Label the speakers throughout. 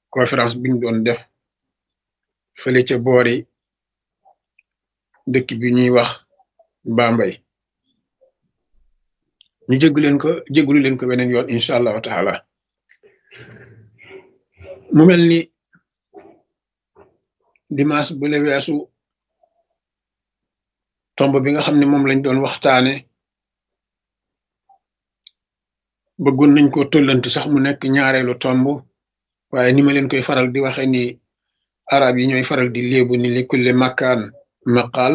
Speaker 1: conférence biñ doon def fële ca boori dëkk bi ñuy wax Bambey ñu jéggulu leen ko beneen yoon incha allahu taala mu mel ni dimanche bu le weesu tomb bi nga xam ne moom lañ doon waxtaane bëggoon nañ ko tollanti sax mu nekk ñaareelu tomb waaye ni ma leen koy faral di waxe ni arab yi ñooy faral di léebu ni li kulli makkaan maqaal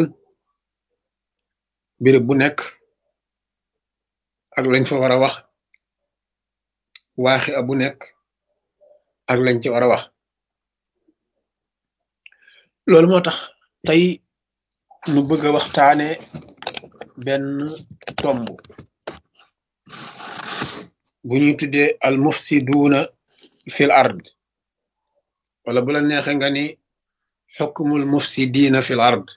Speaker 1: béréb bu nekk ak lañ fa war a wax waaxi a bu nekk ak lañ ci war a wax loolu moo tax tey nu bëgg a waxtaane benn tomb bu ñuy tuddee al mufsiduuna fil ard wala bu la neexe nga ni xukmul mufsidiina fil ard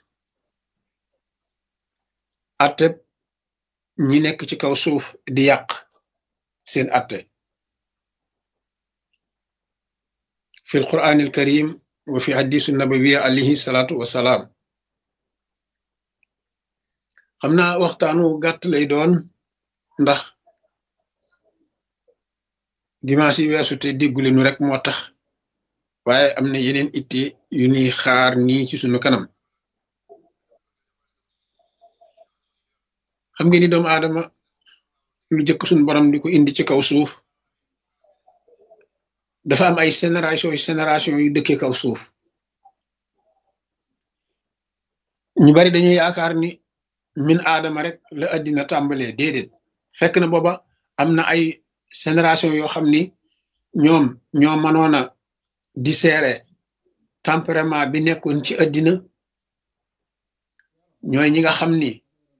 Speaker 1: atteb ñi nekk ci kaw suuf di yàq seen atte fil quraanil karim wa fi hadisu nabawiya alayhi salaatu wasalaam xam naa waxtaanu gàtt lay doon ndax dimanche yi weesu te déggule nu rek moo tax waaye am na yeneen itte yu ñuy xaar nii ci sunu kanam xam ngeen ni doomu aadama lu jëkk suñu borom di ko indi ci kaw suuf dafa am ay génération yu dëkkee kaw suuf ñu bari dañuy yaakaar ni min aadama rek la àddina tàmbalee déedéet fekk na booba am na ay génération yoo xam ni ñoo mënoon a dissérer tempérament bi nekkoon ci àddina ñooy ñi nga xam ni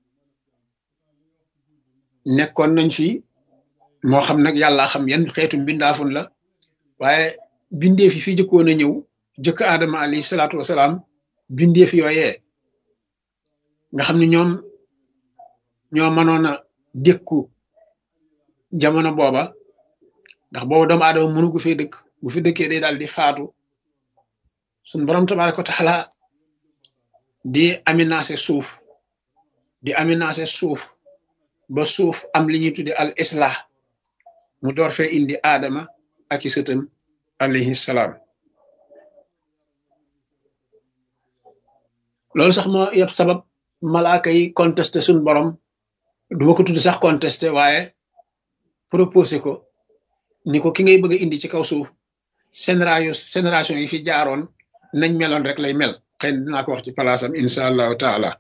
Speaker 1: nekkoon nañ fi moo xam nag yàlla xam yan xeetu mbindaafun la waaye bindeef yi fi jëkkoon a ñëw jëkk aadama alayhi salaatu wasalaam bindeef yooyee nga xam ni ñoo mënoon a dékku jamono booba ndax booba doomu aadama mënu gu fee dëkk bu fi dëkkee day daal di faatu suñ borom tabaaraka wa taala di aménagé suuf ba suuf am li ñuy tudde al islah mu door fee indi aadama ak i sëtam alayhi salaam loolu sax moo yëpp sabab malaaka yi contesté suñ borom duma ko tudd sax contesté waaye proposé ko ni ko ki ngay bëgg a indi ci kaw suuf génération yi fi jaaroon nañ meloon rek lay mel xëy na dinaa ko wax ci palaasam incha allahu taala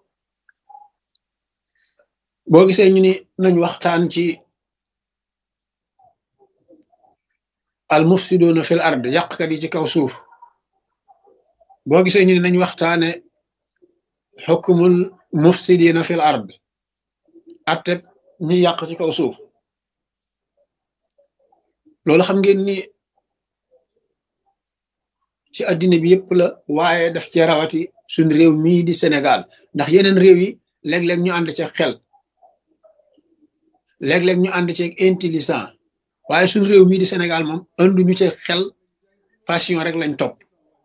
Speaker 1: boo gisee ñu ni nañ waxtaan ci al mufsiduuna fil ard yàqkat yi ci kaw suuf boo gisee ñu ni nañ waxtaane xukmul mufsidiina fil ard atteb ñi yàq ci kaw suuf loolu xam ngeen ni ci addina bi yëpp la waaye daf ci rawati suñ réew mii di Sénégal ndax yeneen réew yi léeg-léeg ñu ànd ci xel léeg-léeg ñu ànd ci intelligent waaye suñ réew mii di Sénégal moom anduñu ci xel passion rek lañ topp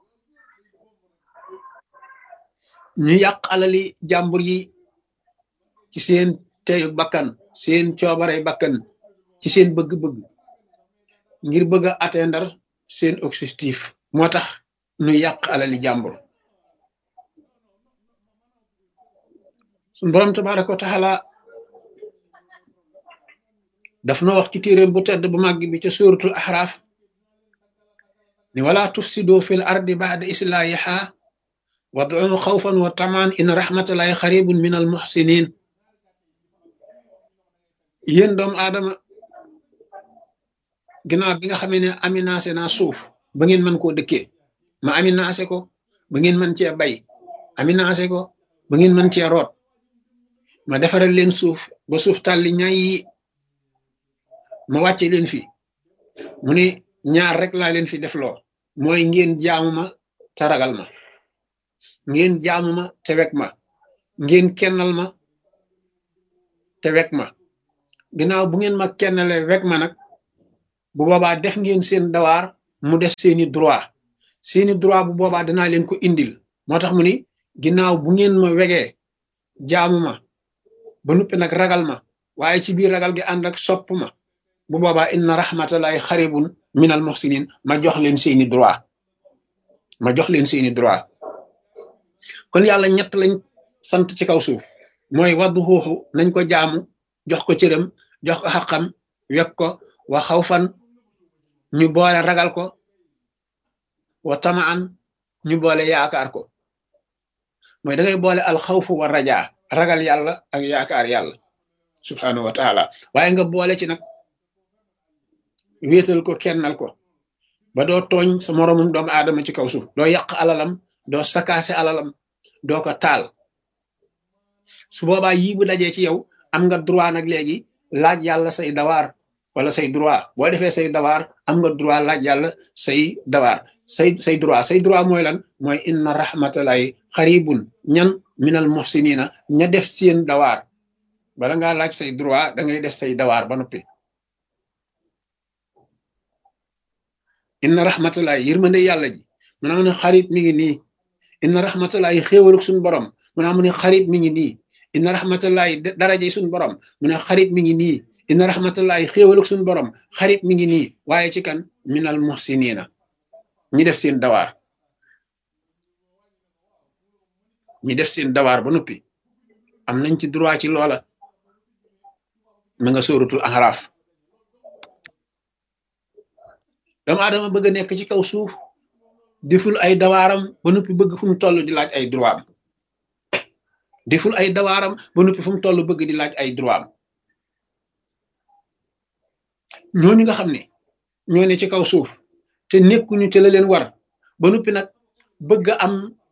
Speaker 1: ñu yàq alali jàmbur yi ci seen teyu bakkan seen coobarey bakkan ci seen bëgg-bëgg ngir bëgg a atteindre seen objectif moo tax ñu yàq alali jàmbur suñ borom tabaaraka wa taala daf na wax ci téeréem bu tedd bu màgg bi ca suratul ahraaf ni wala tufsidu fil ardi ba'da islahiha wad'u xawfan wa tamaan in rahmatallahi xaribun min al muhsinin yéen doomu aadama ginnaaw bi nga xamee ne aménagé naa suuf ba ngeen mën koo dëkkee ma aménagé ko ba ngeen mën cee bay aménagé ko ba ngeen mën cee root ma defaral leen suuf ba suuf tàlli ñaay yi ma wàcce leen fi mu ne ñaar rek laa leen fi defloo mooy ngeen jaamu ma te ragal ma ngeen jaamu ma te wek ma ngeen kennal ma te wek ma ginnaaw bu ngeen ma kennale wek ma nag bu boobaa def ngeen seen dawaar mu def seeni droit bu boobaa danaa leen ko indil moo tax mu ni ginnaaw bu ngeen ma wegee jaamu ma ba nuppi nag ragal ma waaye ci biir ragal gi ànd ak sopp ma bu boobaa inna rahmatallahi xaribun minal muhsinin ma jox leen seeni droit kon yàlla ñett lañ sant ci kaw suuf mooy waddu xuuxu nañ ko jaamu jox ko cëram jox ko xaqam wek ko wa xawfan ñu boole ragal ko wa tamaan ñu boole yaakaar ko mooy da ngay boole alxawfu wa rajaa ragal yàlla ak yaakaar yàlla subhanahu wa taala waaye nga boole ci nag wéetal ko kennal ko ba doo tooñ sa moroomum doomu aadama ci kaw suuf doo yàq alalam doo sakaase alalam doo ko taal su boobaa yii bu dajee ci yow am nga droit nag léegi laaj yàlla say dawaar wala say droit boo defee say dawaar am nga droit laaj yàlla say dawaar say droit mooy lan mooy inna rahmatallahi xaribun ñan minal muhsinina ña def seen dawaar bala ngaa laaj say droit da ngay def say dawaar ba noppi inna rahmatallahi yërmande yàlla ji mu naa mu ne xarit mi ngi nii inna rahmatallahi xéewaluk suñu borom mu naa mu ne xarit mi ngi nii inna rahmatallahi daraje suñu borom mu ne xarit mi ngi nii inna rahmatallahi xéewaluk suñu borom xarit mi ngi nii waaye ci kan minal muhsinina ñi def seen dawaar ba noppi am nañ ci droit ci loola ma nga sóoratul Ahraaf doomu aadama bëgg a nekk ci kaw suuf deful ay dawaaram ba noppi bëgg fu mu toll di laaj ay droit am deful ay dawaaram ba noppi fu mu toll bëgg di laaj ay droit am ñooñu nga xam ne ñoo ne ci kaw suuf te nekkuñu te la leen war ba noppi nag bëgg am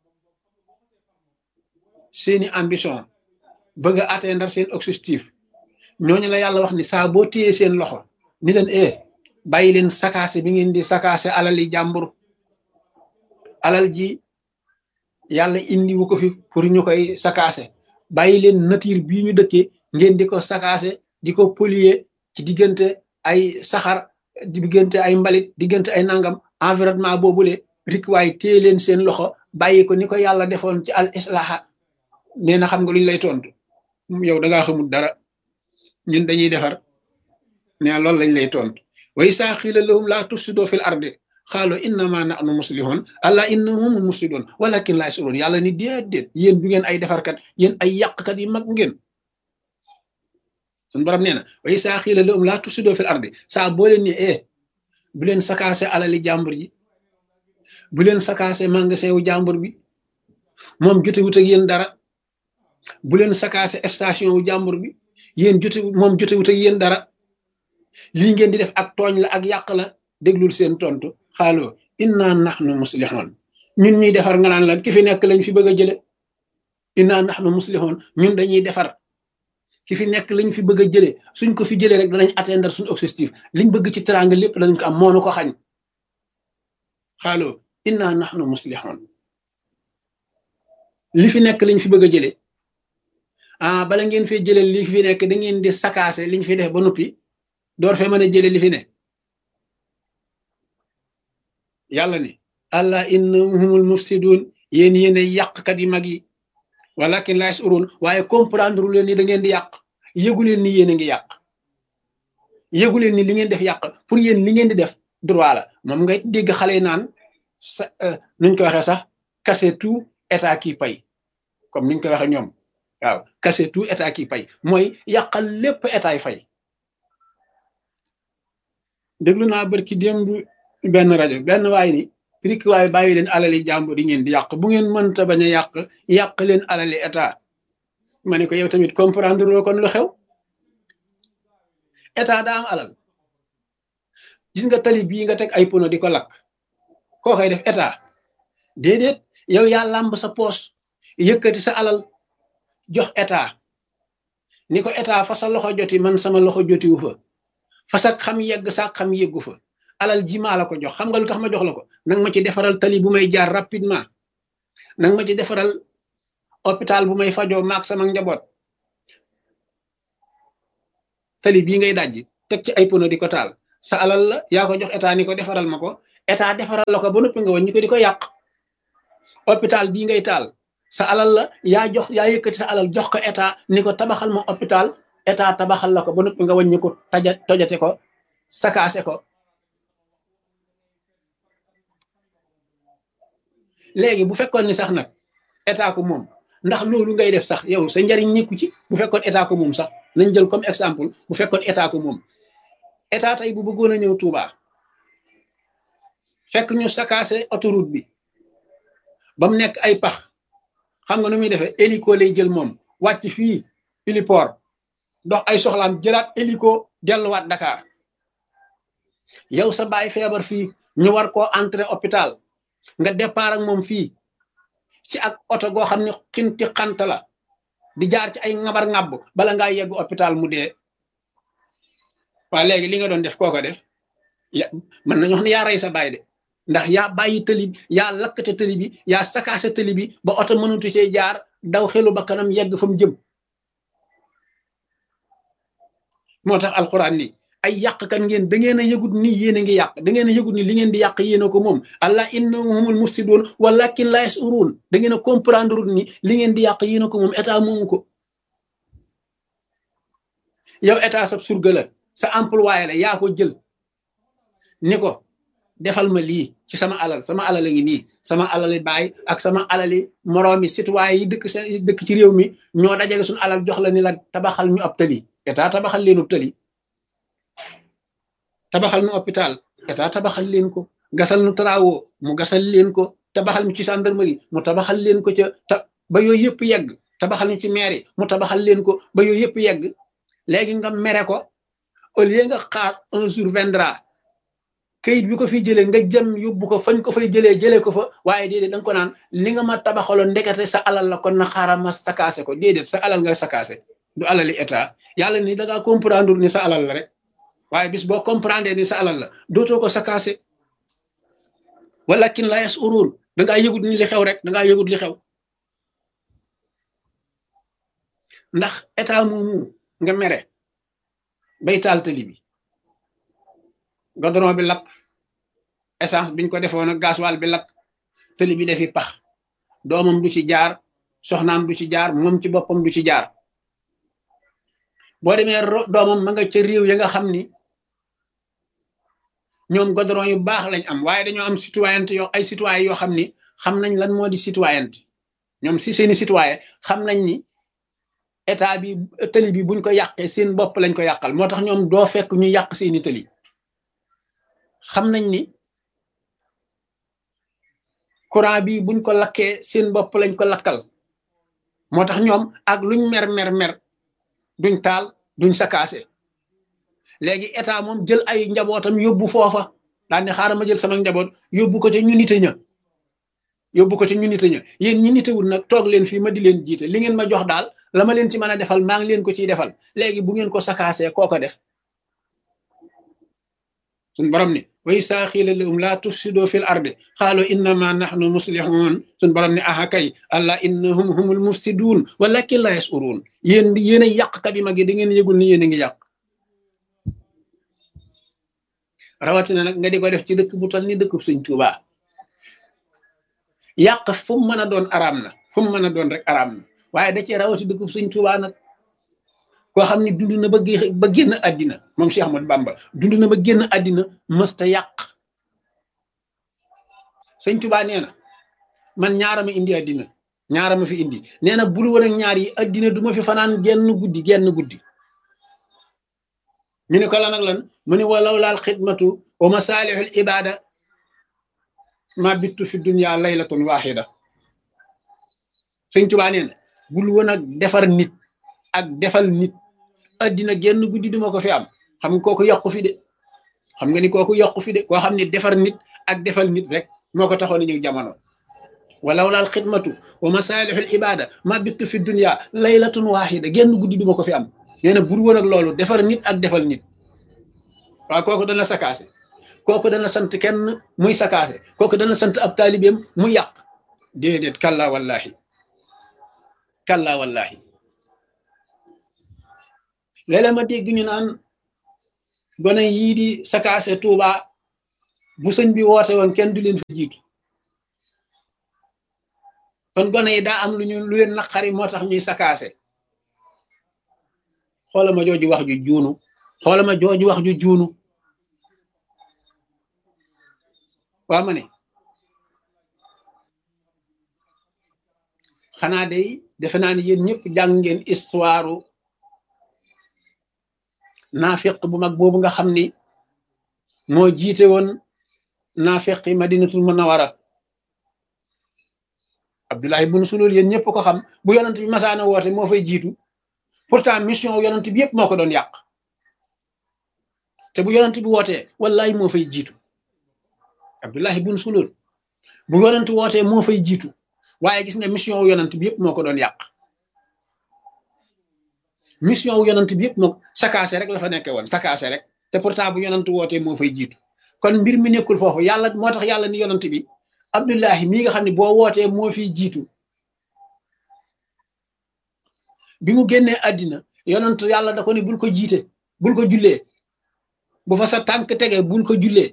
Speaker 1: seeni ambition bëgg a atteindre seen objectif ñooñu la yàlla wax ni saa boo téyee seen loxo ni leen bàyyi leen sakaase bi ngeen di sakaase alali jàmbur alal ji yàlla indi wu ko fi pour ñu koy sakaase bàyyi leen nature bii ñu dëkkee ngeen di ko sakaase di ko polluer ci diggante ay saxar diggante ay mbalit diggante ay nangam environnement boobule rik waaye téye leen seen loxo bàyyi ko ni ko yàlla defoon ci al islaha nee na xam nga luñ lay tontu yow da ngaa xamul dara ñun dañuy defar nee loolu lañ lay tontu wa isaa qiila lahum laa tufsidoo fil ardi xaalu innama nahnu muslihun allah innahum mufsidun walakin laa yashurun yàlla ni déedéet yéen du ngeen ay defarkat yéen ay yàqkat yi mag ngeen suñu borom nee na wa isaa qiila lahum laa tufsidoo fil ardi saa boo leen ni bu leen sakaase alali jàmbur ji bu leen sakaase magasin wu jàmbur bi moom jotewut ak yéen dara bu leen sakaase station wu jàmbur bi yéen jotewut ak yéen dara lii ngeen di def ak tooñ la ak yàq la déglul seen tontu xaaloo inna nahnu muslihun ñun ñuy defar nga naan lan ki fi nekk lañ fi bëgg a jële inna nahnu muslihun ñun dañuy defar ki fi nekk lañ fi bëgg a jële suñ ko fi jëlee rek danañ atteindre suñu objectif liñ bëgg ci teraanga lépp danañ ko am moonu ko xañ xaaloo inna nahnu muslihun li fi nekk lañ fi bëgg a jële bala ngeen fee jële li fi nekk da ngeen di sakaase liñ fi def ba noppi door fee mën a jële li fi ne yàlla ni allah innahumul mufsidun yéen yéen ay yàqkat yi mag yi walakin la yashurun waaye comprendre leen ni da ngeen di yàq yëgu leen ni yéen a ngi yàq yëgu leen ni li ngeen def yàq pour yéen li ngeen di def droit la moom ngay dégg xale yi naan sa nuñ ko waxee sax casser tout état qui paye comme niñ ko waxee ñoom waaw casser tout état qui paye mooy yàqal lépp état yi fay déglu naa barki démb benn rajo benn waay ni rik waay bàyyi leen alali jàmbur yi ngeen di yàq bu ngeen mënta bañ a yàq leen alali état ma ne ko yow tamit comprendre loo kon lu xew état daa am alal gis nga tali bii nga teg ay pono di ko lakk koo koy def état déedéet yow yaa làmb sa poos yëkkati sa alal jox état ni ko état fa sa loxo joti man sama loxo jotiwu fa fa sa xam yegg sa xam yeggu fa alal ji maa la ko jox xam nga lu tax ma jox la ko nang ma ci defaral tali bu may jaar rapidement nang ma ci defaral hôpital bu may fajoo maak sama njaboot tali bii ngay dajji teg ci ay pono di ko taal sa alal la yaa ko jox état ni ko defaral ma ko état defaral la ko ba noppi nga wàññi ko di ko yàq. hôpital bii ngay taal sa alal la yaa yëkkati sa alal jox ko état ni ko tabaxal ma hôpital état tabaxal la ko ba noppi nga wàññi ko tojate ko sakaase ko. léegi bu fekkoon ni sax nag état ko moom ndax loolu ngay def sax yow sa njariñ nekku ci bu fekkoon état ko moom sax nañ jël comme exemple bu fekkoon état ko moom état tey bu bëggoon a ñëw Touba fekk ñu sakaase autoroute bi ba mu nekk ay pax xam nga nu muy defee hélico lay jël moom wàcc fii héliport dox ay soxlaam jëlaat hélico delluwaat Dakar yow sa baay feebar fii ñu war koo entrer hôpital nga départ ak moom fii ci ak oto goo xam ne xinti xant la di jaar ci ay ŋabar ŋàbb bala ngaa yegg hôpital mu dee waa léegi li nga doon def kooko def mën nañu wax ne yaa rey sa baay de ndax yaa bàyyi tëli bi yaa lakkate tëli bi yaa sakaase tëli bi ba oto mënutu cee jaar daw xelu ba kanam yegg fa mu jëm moo tax alxuraan ni ay yàqkat ngeen da ngeen a yëgut ni yéen a ngi yàq da ngeen a yëgut ni li ngeen di yàq yéen a ko moom allah innahum humul mufsidun walakin la yashurun da ngeen a comprendre ni li ngeen di yàq yéen a ko moom état moomu ko yow état sa surga la sa employé la yaa ko jël ni ko defal ma lii ci sama alal a ngi nii sama alali baay ak sama alali moroomi citoyen yi dëkk ci réew mi ñoo dajale suñu alal jox la ni la tabaxal ñu ab tali état tabaxal leen ab tali tabaxal nu hôpital état tabaxal leen ko gasal nu travaux mu gasal leen ko tabaxal ñu ci gendarmerie mu tabaxal leen ko ca ba yooyu yëpp yegg tabaxal ñu ci mairie mu tabaxal leen ko ba yooyu yëpp yegg léegi nga mere ko au lieu nga xaar un jour viendra kayit bi ko fi jëlee nga jëm yóbbu ko fañ ko fay jëlee ko fa waaye déedéet da nga ko naan li nga ma tabaxaloon ndekete sa alal la kon na xaaral ma sakaase ko déedéet sa alal nga sakaase du alali état yàlla ni da ngaa comprendre ni sa alal la rek waaye bis boo comprendre ni sa alal la dootoo ko sakaase walakin la yashurun da ngaa yëgut ni li xew rek da ngaa yëgut li xew ndax état moomu nga mere bay taal tali bi goudron bi lakk essence biñ ko defoon ak gasoil bi lakk tali bi defi pax doomam du ci jaar soxnaam du ci jaar moom ci boppam du ci jaar boo demee doomam ma nga ca réew ya nga xam ni ñoom goudron yu baax lañ am waaye dañoo am citoyenneté ay citoyen yoo xam ni xam nañ lan moo di citoyenneté ñoom si seeni citoyen xam nañ ni état bi tali bi buñ ko yàqee seen bopp lañ ko yàqal moo tax ñoom doo fekk ñu yàq seeni tali xam nañ ni courant bi buñ ko lakkee seen bopp lañ ko lakkal moo tax ñoom ak luñ mer duñ taal duñ sakaase léegi état moom jël ay njabootam yóbbu foofa daal ne xaaral ma jël sama njaboot yóbbu ko ca ñu nite ña yéen ñi nitewul nag toog leen fii ma di leen jiite li ngeen ma jox daal la ma leen ci mën a defal maa ngi leen ko ciy defal léegi bu ngeen ko sakaasee kooko def suñ borom ni wa izaa qiila lahum laa tufsiduu fil ardi qaaluu innamaa nahnu muslihun suñ borom ni aha kay allah innahum humul mufsiduun walakin laa yash'uruun yéen a yàqkat yi mag yi da ngeen yëgul ni yéen a ngi yàq rawatina nag nga di ko def ci dëkk bu tal ni dëkkub Sëñ Tuubaa yàq fu mu mën a doon araam na fu mu mën a doon rek araam na waaye da cee rawati dëkkub Sëñ Tuubaa nag koo xam ne dund na ba génn àddina moom Cheikh Ahmadou Bamba dund na ba génn àddina mësta yàq Sëñ Tuubaa nee na man ñaarama indi àddina ñaarama fi indi nee na bul woon ak ñaar yi àddina du ma fi fanaan genn guddi ñu ne ko lan ak lan mu ne walaw laal xidmatu wa masaalihul ibada ma bittu fi dunya laylatun waxida Sëñ Tuubaa nee na bul woon ak defar nit ak defal nit àddina genn guddi duma ko fi am xam nga kooku yokku fi de xam nga ni kooku yokku fi de koo xam ne defar nit ak defal nit rek moo ko taxoon a ñëw jamono walaw laal xidmatu wa masaalihul ibada ma bittu fi dunya laylatun waxida genn guddi duma ko fi am nee na bur woon ak loolu defar nit ak defal nit waaw kooku dana sakaase kooku dana sant kenn muy sakaase kooku dana sant ab taalibeem muy yàq déedéet kalla wallahi léeg-léeg ma dégg ñu naan gone yii di sakaase Tuuba bu sëñ bi woote woon kenn du leen fa jiitu kon gone yi daa am lu leen naqari moo tax ñuy sakaase xoolama jooju wax ju juunu xoolama jooju wax ju juunu waa ma ne xanaa day defe naa ni yéen ñëpp jàng ngeen histoire naafiq bu mag boobu nga xam ni moo jiite woon naafiqi Madinatul Munawwara Abdullahi ibn Sulul yéen ñëpp ko xam bu yonent bi masaana woote moo fay jiitu pourtant mission yonent bi yëpp moo ko doon yàq te bu yonent bi wootee wallahi moo fay jiitu Abdullahi ibn Sulul bu yonent wootee moo fay jiitu waaye gis nga mission wu yonent bi yëpp moo ko doon yàq mission wu yonent bi yëpp moo sakaase rek la fa nekkee woon sakaase rek te pourtant bu yonent wootee moo fay jiitu kon mbir mi nekkul foofu yàlla moo tax yàlla ni yonent bi Abdullahi mii nga xam ne boo wootee moo fiy jiitu bi mu génnee àddina yonent yàlla da ko ni bul ko jiite bul ko jullee bu fa sa tànk tege bul ko jullee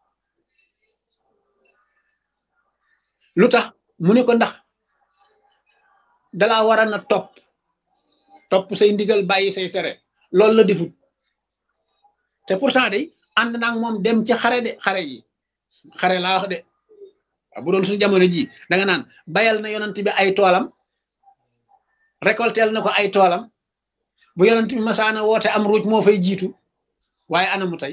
Speaker 1: lu tax mu ne ko ndax dalaa war a na topp say ndigal bàyyi say tere loolu la defut te pourtant day ànd naag moom dem ci xare yi xare laa wax de bu doon suñu jamono ji da nga naan bayal na yonent bi ay toolam récoltel na ko ay toolam bu yonent bi masaana woote am ruuj moo fay jiitu waaye anamu tey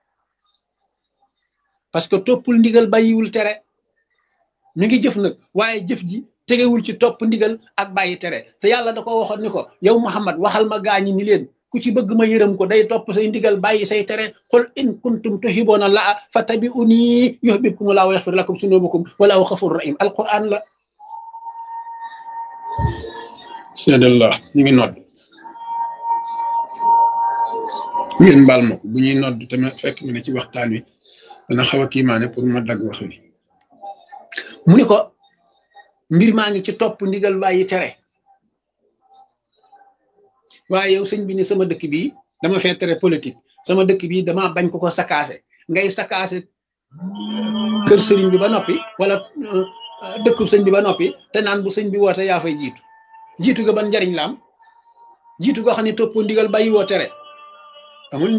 Speaker 1: parce que toppul ndigal bàyyiwul tere mi ngi jëf nag waaye jëf ji tegewul ci topp ndigal ak bàyyi tere te yàlla da ko waxoon ni ko yow Muhammad waxal ma gaañi ni leen ku ci bëgg ma yërëm ko day topp say ndigal bàyyi say tere qul in kuntum tuhibbuuna llaaha fattabi'uuni yuhbibkumu llaahu wa yaghfir lakum zunuubakum wallaahu ghafuurun rahiim alquran la seedallah ñu ngi nodd ngeen baal ma ko bu ñuy nodd te ma fekk mu ne ci waxtaan wi dana xaw a kiimaane pour ma dagg wax wi mu ni ko mbir maa ngi ci topp ndigal bàyyi tere waaye yow sëñ bi ni sama dëkk bii dama fee tere politique sama dëkk bii dama bañ ko ko sakaase ngay sakaase kër sëriñ bi ba noppi wala dëkkub sëñ bi ba noppi te naan bu sëñ bi woote yaa fay jiitu ga ban njariñ la am jiitu goo xam ne topp ndigal bàyyi woo tere amul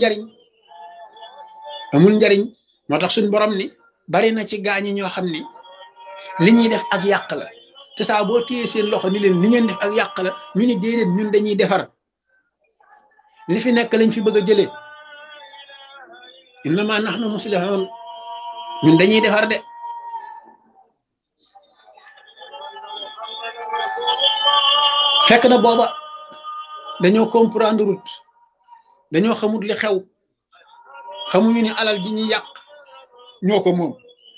Speaker 1: njariñ moo tax suñ borom ni bari na ci gaañi ñoo xam ni li ñuy def ak yàq la te saa boo téyee seen loxo ni leen li ngeen def ak yàq la ñu ni déedéet ñun dañuy defar li fi nekk lañ fi bëgg a jëlee innama nahnu muslihun ñun dañuy defar de fekk na booba dañoo comprendre route dañoo xamut li xew xamuñu ni alal ji ñuy yàq ñoo ko moom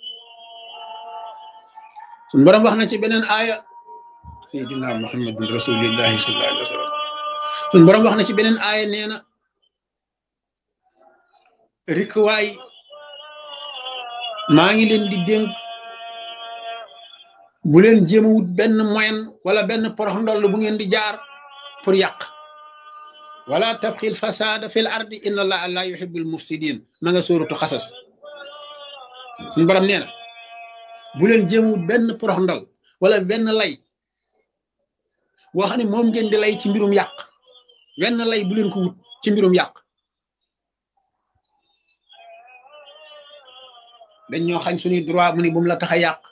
Speaker 1: suñ borom wax na ci beneen aaya sayyidina muhammadin rasulillahi sallallahu alayhi wa sallam suñ borom wax na ci beneen aaya nee na rikwaay maa ngi leen di dénk bu leen jéem a wut benn moyen wala benn porox ndoll bu ngeen di jaar pour yàq wala tabxil fasada fil ardi inna allaha la yuhibbul mufsidin ma nga sóoratu xasas suñ borom nee na bu leen jéem a wut benn porox ndoll wala benn lay boo xam ne moom ngeen di lay ci mbirum yàq wenn lay bu leen ko wut ci mbirum yàq dañ ñoo xañ suñuy droit mu ni bu mu la tax a yàq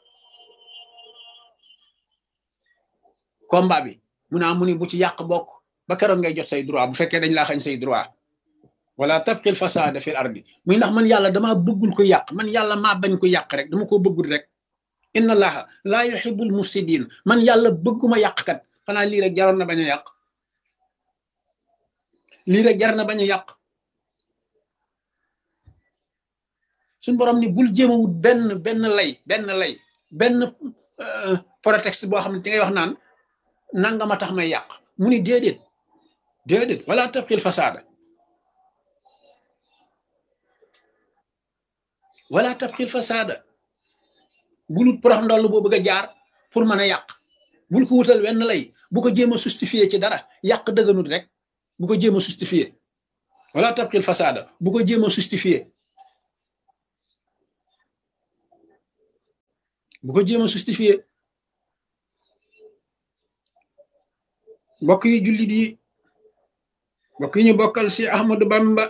Speaker 1: combat bi mu naa mu ni bu ci yàq bokk ba keroog ngay jot say droit bu fekkee dañ laa xañ say droit wala tabqil fasada fil ardi muy ndax man yàlla dama bëggul ko yàq man yàlla maa bañ ko yàq rek dama ko bëggul rek inna allaha laa yuhibbul mufsidin man yàlla bëgguma yàqkat xanaa lii rek jaroon na bañ a yàq lii rek jar na bañ a yàq suñ borom ni bul jéem a wut benn lay benn prétexte boo xam ne ci ngay wax naan nangama tax may yàq mu ni déedéet wala tabxil fasada wala tabxil fasada bul wut porox ndoll boo bëgg a jaar pour mën a yàq bul ko wutal wenn lay bu ko jéem a justifier ci dara yàq dëgganut rek bu ko jéem a justifier wala tabxil fasaada bu ko jéem a justifier bu ko jéem a justifier mbokk yi jullit yi mbokk yi ñu bokkal si Ahmadou Bamba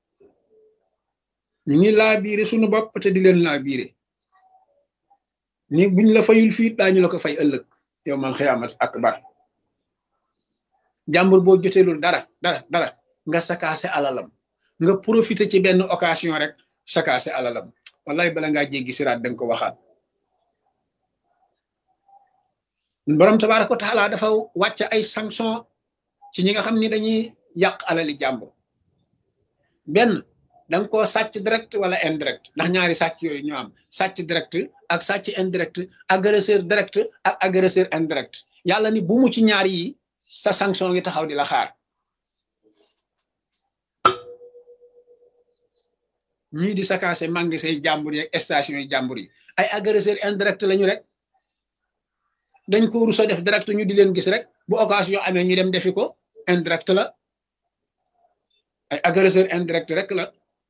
Speaker 1: ñu ngi laa biire suñu bopp te di leen laa biire ni buñ la fayul fii daañu la ko fay ëllëg yow mal xiyaamat akbar jàmbur boo joteelul dara nga sakaase alalam nga profité ci benn occasion rek sakaase alalam wallahi bala ngaa jéggi siraat danga ko waxaat borom tabaaraka wa taala dafa wàcc ay sanction ci ñi nga xam ni dañuy yàq alali jàmbur benn danga koo sàcc direct wala indirect ndax ñaari sàcc yooyu ñoo am sàcc direct ak sàcc indirect agresseur direct ak agresseur indirect yàlla ni bu mu ci ñaar yi sa sanction ngi taxaw di la xaar ñii di sakaase mangi say jàmbur yi ak station yi jàmbur yi ay agresseur indirect lañu rek dañ ko rusa def direct ñu di leen gis rek bu occasion amee ñu dem defi ko indirect la ay agresseur indirect rek la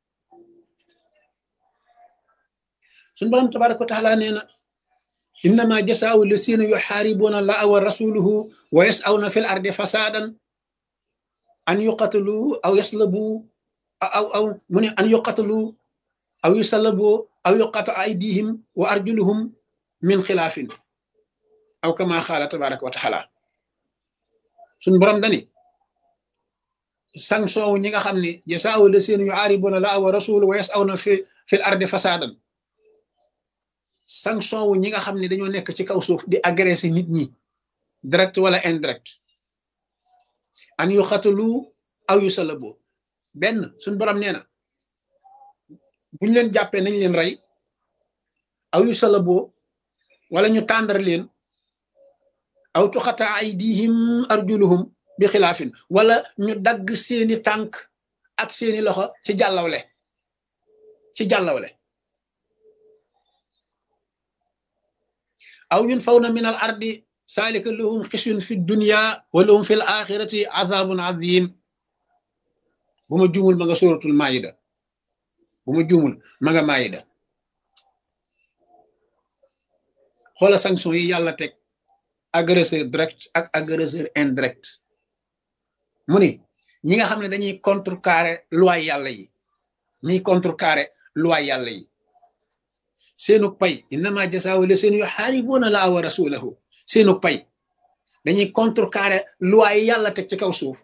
Speaker 1: suñu borom tabaraka wa taala nee na innama jasaau lasina yuxaaribuuna allaha wa rasuluhu wa yasawna fi l ardi fasadan an yuqatalu aw yaslabu aw mu ne an yuqatalu aw yusallabu aw yuqata aydihim wa arjuluhum min xilaafin aw kama xaala tabaraka wa taala suñu borom dani sanction wu ñi nga xam ne jasaau lasina yuxaaribuuna allaha wa rasuluhu wa yasawna fi l ardi fasadan sanction wu ñi nga xam ne dañoo nekk ci kaw suuf di agresser nit ñi direct wala indirect an yu xatalu aw yu salabo benn suñ borom nee na buñ leen jàppee nañ leen rey aw yu salabo wala ñu tàndar leen aw tuxata aydihim arjuluhum bi xilaafin wala ñu dagg seeni tànk ak seeni loxo ci jàllawle aw yunfawna min al ardi saalika lahum xisyun fi dunya wa lahum fi l axirati azabun azim bu ma juumul ma nga suratul maayida maayida xoola sanction yi yàlla teg agresseur direct ak agresseur indirect mu ni ñi nga xam ne dañuy contrecarrer loi yàlla yi seenu pay innama jasaawu la seen yuxaaribuuna laa wa rasulahu seenu pay dañuy contrecarrer loi yi yàlla teg ci kaw suuf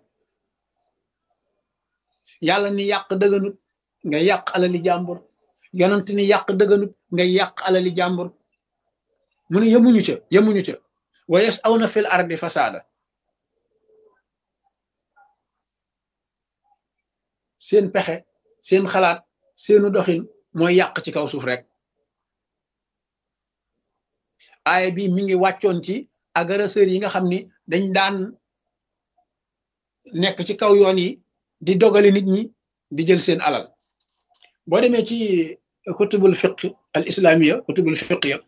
Speaker 1: yàlla ni yàq dëgganut nga yàq alali jàmbur yonent ni yàq dëgganut nga yàq alali jàmbur mu ne yemuñu ca wa yas'awna fil ardi fasaada seen pexe seen xalaat seenu doxin mooy yàq ci kaw suuf rek aaya bi mi ngi wàccoon ci agresseurs yi nga xam ni dañ daan nekk ci kaw yoon yi di dogale nit ñi di jël seen alal boo demee ci kutubul fiqh al islamiya kutubul fiqh ya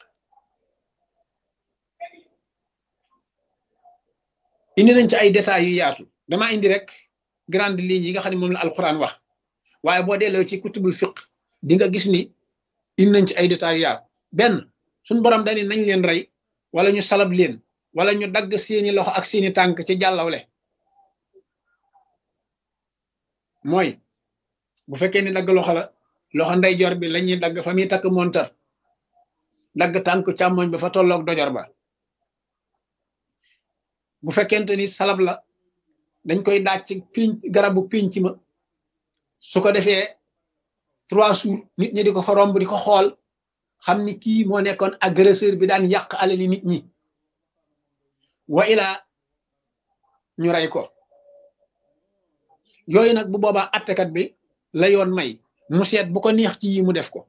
Speaker 1: indi nañ ci ay détails yu yaatu dama indi rek grande ligne yi nga xam ne moom la alquran wax waaye boo delloo ci kutubul fiqh di nga gis ni indi nañ ci ay détails yu yaatu benn suñ borom dani nañ leen rey wala ñu salab leen wala ñu dagg seeni loxo ak seeni tànk ci jàllawle mooy bu fekkee ni dagg loxo la loxo ndeyjoor bi lañuy dagg fa muy takk montar dagg tànk càmmoñ ba fa tolloog dojor ba bu fekkente ni salab la dañ koy daaj ci garabu pinc ma su ko defee 3 jours nit ñi di ko fa romb di ko xool xam ni kii moo nekkoon agresseur bi daan yàq alali nit ñi wa ilaa ñu rey ko yooyu nag bu boobaa attekat bi la yoon may mu seet bu ko neex ci yi mu def ko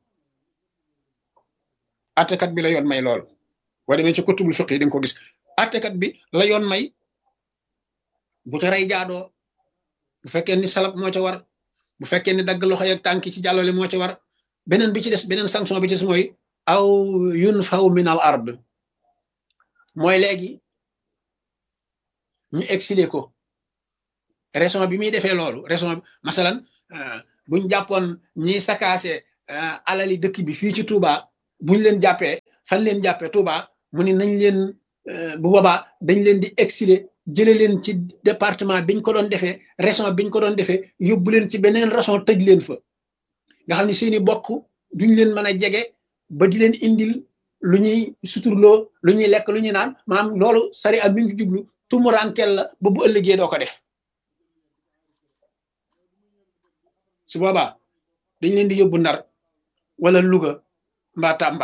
Speaker 1: attekat bi la yoon may loolu boo demee ci kutubul fiqh yi di nga ko gis attekat bi la yoon may bu ca rey jaadoo bu fekkee ni salab moo ca war bu fekkee ni dagg loxo ak tànki ci jàllale moo ca war beneen bi ci des beneen sanction bi ci des mooy aw yunfaw min al ard mooy léegi ñu exilé ko raison bi muy defee loolu raison masalan buñ jàppoon ñiy sakaase alali dëkk bi fii ci Touba buñ leen jàppee fan leen jàppee Touba mu ne nañ leen bu boobaa dañ leen di exiler jële leen ci département biñ ko doon defee raison biñ ko doon defee yóbbu leen ci beneen raison tëj leen fa nga xam ne seeni bokk duñ leen mën a jege ba di leen indil lu ñuy suturloo lu ñuy lekk lu ñuy naan maanaam loolu sari am mi ngi jublu tumuraankel la ba bu ëllëgee doo ko def su boobaa dañ leen di yóbbu Ndar wala Louga mbaa Tamba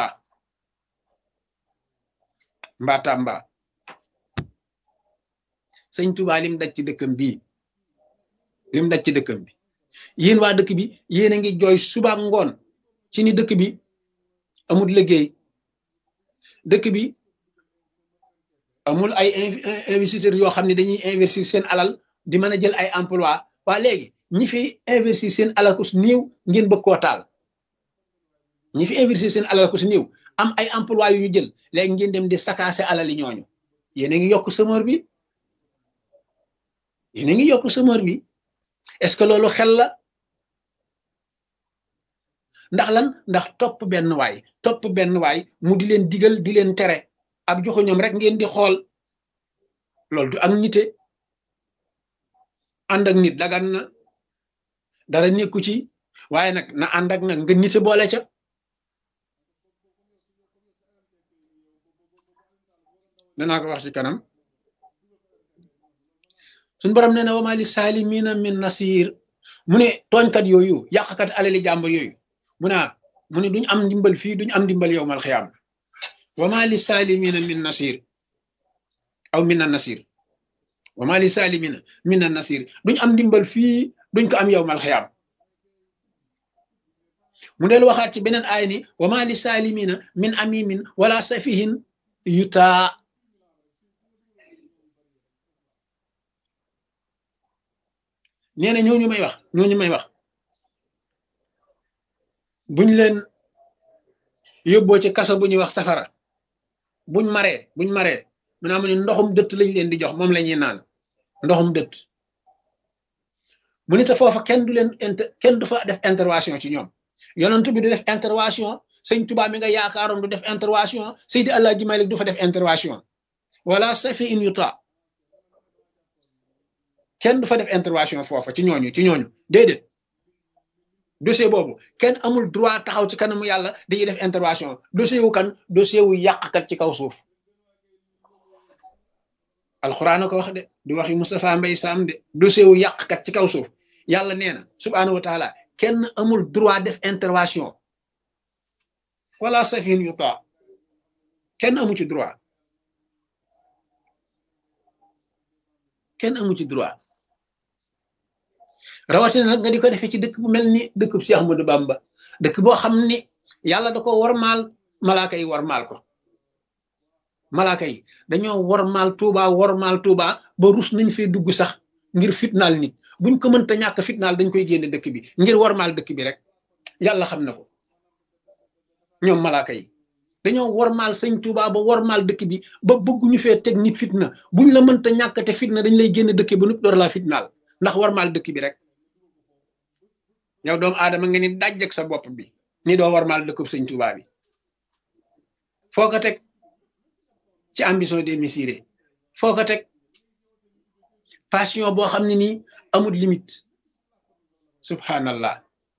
Speaker 1: mbaa Tamba sëñ Tuubaa lim daj ci dëkkam bii lim daj ci dëkkam bi yéen waa dëkk bi yéen a ngi jooy suba ak ngoon ci ni dëkk bi amul liggéey dëkk bi amul ay investisseurs yoo xam ne dañuy investir seen alal di mën a jël ay emploi waa léegi ñi fi investir seen alal ko su néew ngeen bëgg koo taal ñi fi investir seen alal ko su néew am ay emploi yu ñu jël léegi ngeen dem di sakaase alal yi ñooñu yéen a ngi yokk chômeur bi yéen a ngi yokk chômeur bi est-ce que loolu xel la ndax lan ndax topp benn waay mu di leen digal di leen tere ab joxu ñoom rek ngeen di xool loolu du ak nite ànd ak nit dagan na dara nekku ci waaye nag na ànd ak nag nga nite boole ca danaa ko wax ci kanam suñ borom nee na wa maa li saalimina min nasir mu ne tooñkat yooyu yàqkat alali jàmbur yooyu mu ne duñ am ndimbal fii duñ am ndimbal yowmal xiyaam wa maa li saalimina min nasir aw min an nasir wa maa li saalimina min an nasir duñ am ndimbal fii duñ ko am yowmal xiyaam mu del waxaat ci beneen aay ni wa maa li saalimina min amimin wala safihin yutaa nee na ñooñu may wax buñ leen yóbboo ci kaso bu ñuy wax safara buñ maree mu naa mu ne ndoxum dëtt lañ leen di jox moom la ñuy naan ndoxum dëtt mu ne te foofa kenn du fa def intervention ci ñoom yonent bi du def intervention sëñ Tuubaa mi nga yaakaaroon du def intervention Seydi Alaaji Malik du fa def intervention wala safi in yuta kenn du fa def intervention foofa ci ñooñu déedéet dossier boobu kenn amul droit taxaw ci kanamu yàlla dañuy def intervention dossier wu yàqkat ci kaw suuf alxuraan a ko wax de di waxi Moustapha Mbay Sam de dossier wu yàqkat ci kaw suuf yàlla nee na subhaanahu wa taala kenn amul droit def intervention wala safin yuta kenn amu ci droit rawatina nag nga di ko defee ci dëkk bu mel ni dëkk bu Cheikh Ahmadou Bamba dëkk boo xam ni yàlla da ko warmaal malaaka yi warmaal ko malaaka yi dañoo warmaal Tuuba ba rus nañ fee dugg sax ngir fitnaal nit buñ ko mënta ñàkk fitnaal dañ koy génne dëkk bi ngir warmaal dëkk bi rek yàlla xam na ko ñoom malaaka yi dañoo warmaal sëñ Tuuba ba warmaal dëkk bi ba bëgguñu fee teg nit fitna buñ la mënta ñàkk te fitna dañ lay génne dëkk ba nup door laa fitnaal ndax warmaal dëkk bi rek yow doomu aadama nga ni dajjeg sa bopp bi ni doo warmaal dëkkub sëñ Tuuba bi foo ko teg ci ambition démesurée foo ko teg passion boo xam ne nii amul limite subhanallah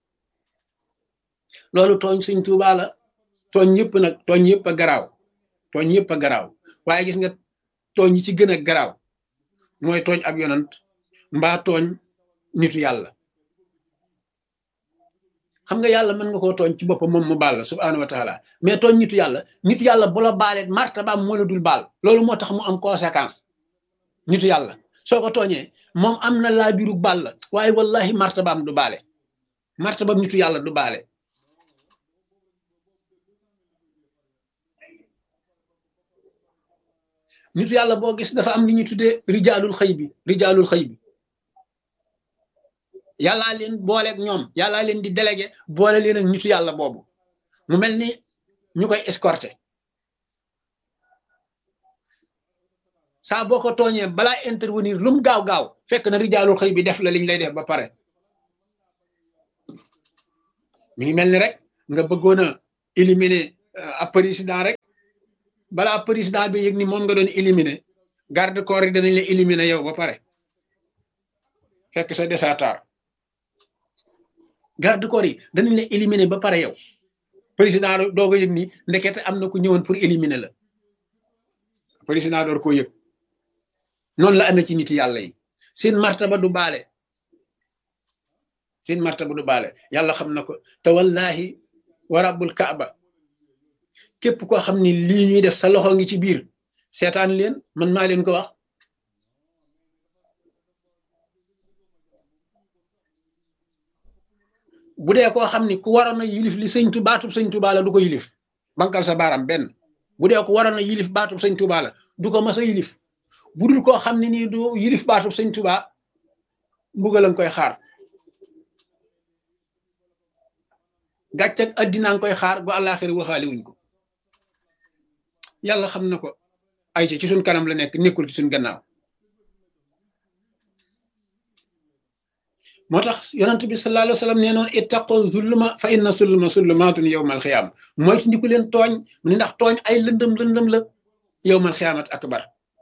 Speaker 1: loolu tooñ sëñ Tuuba la tooñ yëpp a garaaw waaye gis nga tooñ yi ci gën a garaaw mooy tooñ ab yonant mbaa tooñ nitu yàlla xam nga yàlla mën nga koo tooñ ci boppam moom mu baal la subhaanahu wa taala mais tooñ nitu yàlla bu la baalee martabaam moo la dul baal loolu moo tax mu am conséquence nitu yàlla soo ko tooñee moom am na laa biru baal la waaye wallahi martabaam du baale martabaam nitu yàlla du baale nitu yàlla boo gis dafa am li ñuy tuddee rijaalul xëy bi yàllaa leen booleeg ñoom yàllaa leen di délégué boole leen ak nitu yàlla boobu mu mel ni ñu koy escorté saa boo ko tooñee balaa intervenir lu mu gaaw fekk na rijaalul xëy bi def la liñ lay def ba pare mi ngi mel ni rek nga bëggoon a éliminer ab président rek balaa président bi yëg ni moom nga doon éliminer garde corps yi danañ la éliminer yow ba pare fekk sa desatar garde corps yi danañ la éliminer ba pare yow président doog a yëg ni ndekete am na ku ñëwoon pour éliminer la président door koo yëg noonu la amee ci nit yàlla yi seen martaba du baale seen martaba du baale yàlla xam na ko te wallahi wa rabbul kaaba képp koo xam ni lii ñuy def sa loxo ngi ci biir seetaan leen man maa leen ko wax bu dee koo xam ni ku waroon a yilif li sëñ tu baatub sëñ Tuubaa la du ko yilif bankal sa baaram benn bu dee ko waroon a yilif baatub sëñ Tuubaa la du ko mas a yilif bu dul koo xam ne nii du yilif baatub sëñ Tuubaa mbugal a nga koy xaar gàcc ak addinaa nga koy xaar gu àllaaxira waxaale wuñ ko yàlla xam na ko ay ci suñ kanam la nekk nekkul ci suñ gannaaw moo tax yonent bi sallallahu alayhi wa sallam nee noon ittaqu zulma fa inna zulma zulmaatun yawmal xiyaama mooy ci ndiku leen tooñ mu ne ndax tooñ ay lëndëm la yawmal xiyaamat akbar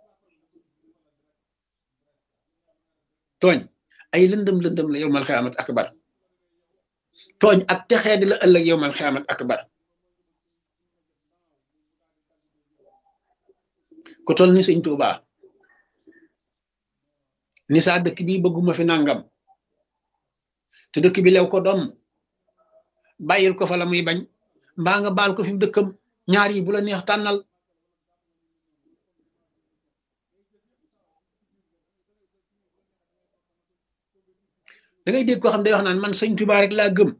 Speaker 1: tooñ ay lëndëm la yawmal xiyaamat akbar tooñ ak texee di la ëllëg yawmal xiyaamat akbar ku tol ni sëñ Tuubaa ni saa dëkk bi bëgguma fi nangam te dëkk bi lew ko doom bàyyil ko fa la muy bañ mbaa nga baal ko fi dëkkam ñaar yi bu la neex tànnal da ngay dégg koo xam day wax naan man sëñ Tuubaa rek laa gëm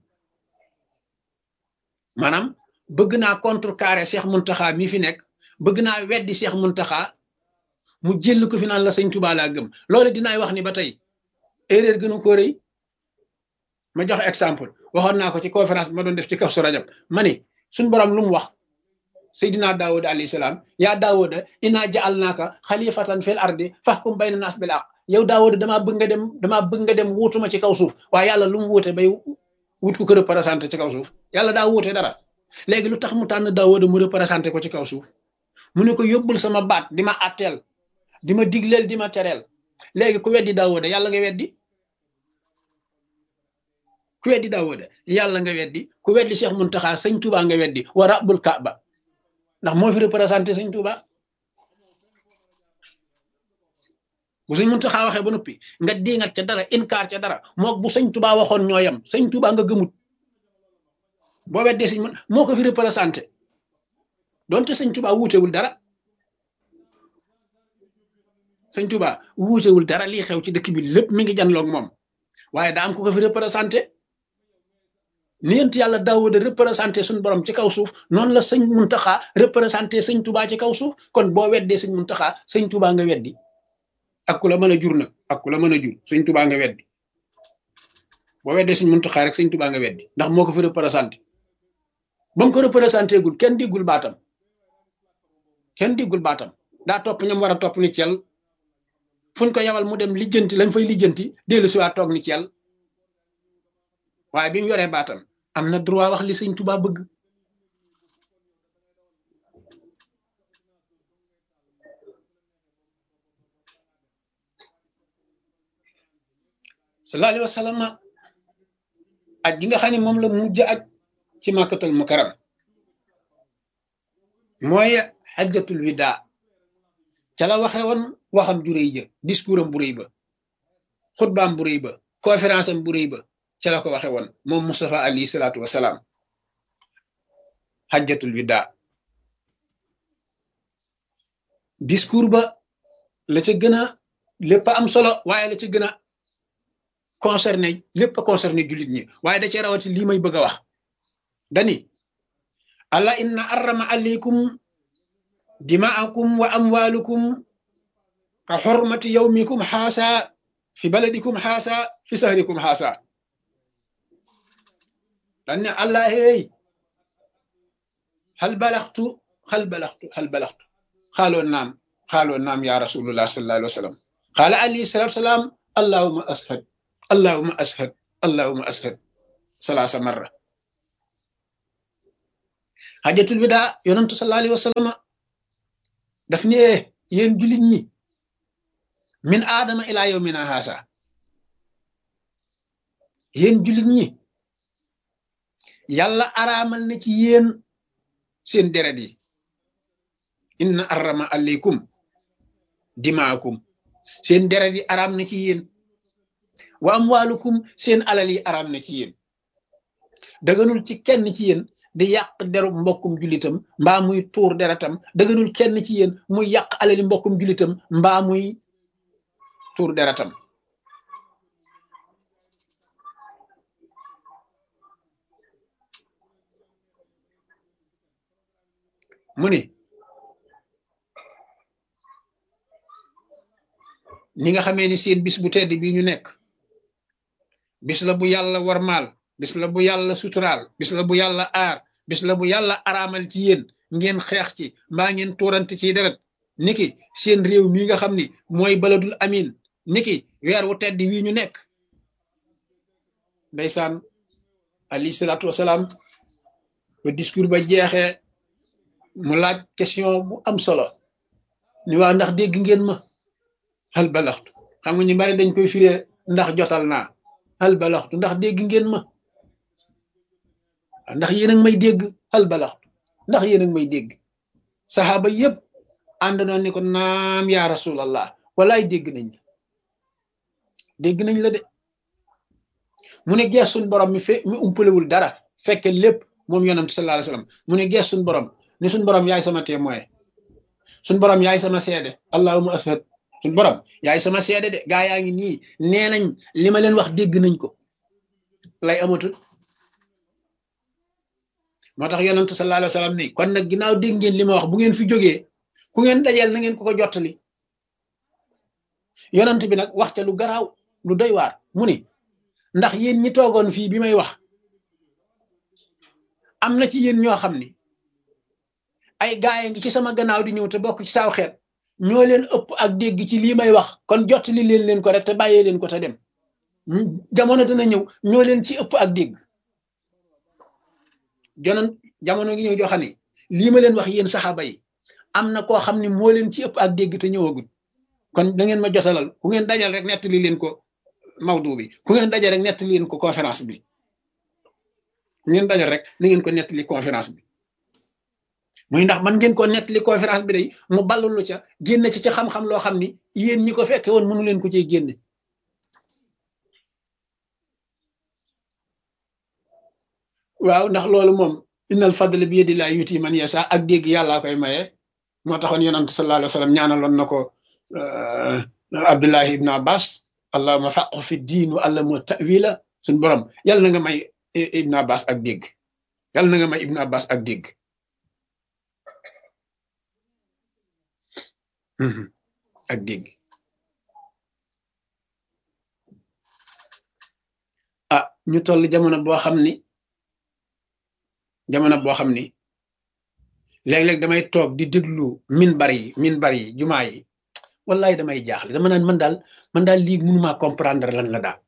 Speaker 1: maanaam bëgg naa contrecarrer Cheikh Mountakha mi fi nekk bëgg naa weddi Cheikh Mountakha mu jël ko fi naan la sëñ Tuubaa laa gëm loolu dinaay wax ni ba tey erreur gënu ko rëy ma jox exemple waxoon naa ko ci conférence bi ma doon def ci Kazu Rajab ma ni suñ borom lu mu wax Seydina Daawuda alayhi salaam yaa Daawuda innaa ja'alnaaka xalifatan fil ardi fahkum bayna naas bil haqq yow Daawuda damaa bëgg nga dem wuutuma ci kaw suuf waaye yàlla lu mu wuute bay wut ko représenté ci kaw suuf yàlla daa wuute dara léegi lu tax mu tànn Daawuda mu représenté ko ci kaw suuf mu ne ko yóbbul sama baat di ma atteel di ma digleel di ma tereel léegi ku weddi Daawuda yàlla nga weddi ku weddi Daawuda yàlla nga weddi ku weddi Cheikh Mountakha sëñ Touba nga weddi wa rabbul kaaba ndax moo fi représenté sëñ Touba bu sëñ Mountakha waxee ba noppi nga diingat ca dara inkaar ca dara mook bu sëñ Touba waxoon ñooyam sëñ Touba nga gëmut boo weddee sëñ moo ko fi représenté donte sëñ Touba wuutewul dara sëñ Touba wuutewul dara lii xew ci dëkk bi lépp mi ngi janloog moom waaye daa am ku ko fi représenté ni yent yàlla Daawuda représenté suñ borom ci kaw suuf noonu la sëñ Mountakha représenté sëñ Touba ci kaw suuf kon boo weddee sëñ Mountakha sëñ Touba nga weddi ak ku la mën a jur nag ak ku la mën a jur sëñ Touba nga weddi boo weddee sëñ Mountakha rek sëñ Touba nga weddi ndax moo ko fi représenté ba mu ko représenté gul kenn diggul baatam daa topp ñam war a topp ni cel fuñ ko yabal mu dem lijjanti lañ fay lijjanti dellu si waat toog ni cel waaye bi mu yoree baatam am na droit wax li sëñ Touba bëgg sallallahu alayhi wa sallam aj gi nga xam ne moom la mujj aj ci Makkatul Mukarram mooy xajjatul wida ca la waxe woon waxam ju rëy ja discours am bu rëy ba xutbaam bu rëy ba conférence am bu rëy ba ca la ko waxe woon moom Mustafa alayhi salaatu wasalaam xajjatul wida discours ba la ca gën a lépp am solo waaye la ca gën a concerné lépp a concerné jullit ñi waaye da cee rawati lii may bëgg a wax dani alla inna arrama alaykum dimaakum wa amwalukum ka xormati yawmikum xaasa fi baladikum xaasa fi sahrikum xaasa dan ne allah hey hal balaxtu xaaloon naam xaaloo naam ya rasulullah sallallahu alayhi wa sallam qaala alayhi salatu wasalaam allahuma ashad allahuma ashad allahuma ashad salaasa marra xajatul widaa yonantu sallallahu alayhi wa sallam daf ne yéen jullit ñi min aadama ilaa yawmina haasa yéen jullit ñi yàlla araamal na ci yéen seen deret yi inna arrama aleykum dimaakum seen deret yi araam na ci yéen wa amwaalukum seen alal yi araam na ci yéen daganul ci kenn ci yéen di yàq deru mbokkum jullitam mbaa muy tuur deretam daganul kenn ci yéen muy yàq alali mbokkum jullitam mbaa muy tuur deretam mu ni ni nga xamee ni seen bis bu tedd bii ñu nekk bis la bu yàlla warmaal bis la bu yàlla suturaal bis la bu yàlla aar bis la bu yàlla araamal ci yéen ngeen xeex ci mbaa ngeen tuurante ci deret niki seen réew mii nga xam ni mooy baladul amin niki weer wu tedd wii ñu nekk ndeysaan alayhi salaatu wasalaam ba discours ba jeexee mu laaj question bu am solo ni waa ndax dégg ngeen ma hal balaxtu xam nga ñu bari dañ koy firee ndax jotal naa hal balaxtu ndax dégg ngeen ma ndax yéen a ngi may dégg hal balaxtu ndax yéen a ngi may dégg saxaaba yépp ànd na ni ko naam yaa rasulallah walaay dégg nañ la de mu ne gees suñ borom mi umpalewul dara fekke lépp moom yonent sallallahu alayhi wasallam mu ne gees suñ borom ni suñ borom yaay sama témoin suñ borom yaay sama seede allahumma ashhad suñ borom yaay sama seede de gaa yaa ngi nii nee nañ li ma leen wax dégg nañ ko lay amatul moo tax yonent sallallahu alayhi wasallam ni kon nag ginnaaw dégg ngeen li ma wax bu ngeen fi jógee ku ngeen dajeel na ngeen ko jottali yonent bi nag wax ca lu garaaw lu doy waar mu ni ndax yéen ñi toogoon fii bi may wax am na ci yéen ñoo xam ni ay gaay ngi ci sama gannaaw di ñëw te bokk ci saaw xeet ñoo leen ëpp ak dégg ci lii may wax kon jottali leen ko rek te bàyyee leen ko te dem jamono dana ñëw ñoo leen ci ëpp ak dégg jamono ngi ñëw joo xam ne lii ma leen wax yéen saxaaba yi am na koo xam ne moo leen ci ëpp ak dégg te ñëwagul kon da ngeen ma jotalal ku ngeen dajal rek nettali leen ko mawdu bi ku ngeen dajal rek nettali leen ko conférence bi ku ngeen dajal rek na ngeen ko nettali conférence bi muy ndax man ngeen ko nettali conférence bi day mu ballulu ca génne ci ca xam-xam loo xam ni yéen ñi ko fekke woon mënu leen ko cee génne waaw ndax loolu moom innal fadla bi yadillahi yuti man yasha ak dégg yàllaa koy maye moo taxoon yonent sallallahu alayhi wa sallam ñaanaloon na ko Abdullahi ibn Abbas allahumma faqhu fi diin wa allamu ta'wila suñ borom yàlla na nga may ibn Abbas ak dégg yàlla na nga may ibn Abbas ak dégg ak dégg ah ñu toll jamono boo xam ni léeg-léeg damay toog di déglu minbar yi jumaa yi wallahi damay jaaxle dama naan man daal lii mënumaa comprendre lan la daal